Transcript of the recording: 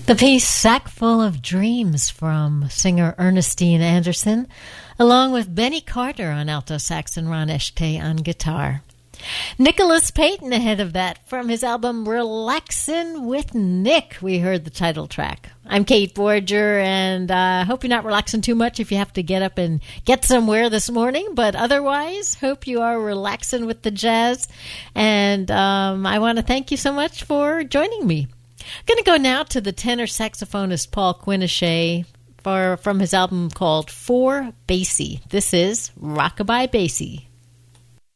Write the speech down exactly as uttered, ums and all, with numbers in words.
The piece Sack Full of Dreams from singer Ernestine Anderson, along with Benny Carter on alto sax and Ron Eshte on guitar. Nicholas Payton ahead of that from his album Relaxin' with Nick. We heard the title track. I'm Kate Borger, and I uh, hope you're not relaxing too much if you have to get up and get somewhere this morning, but otherwise, hope you are relaxing with the jazz. And um, I want to thank you so much for joining me. I'm going to go now to the tenor saxophonist Paul Quinichette for, from his album called For Basie. This is Rockabye Basie.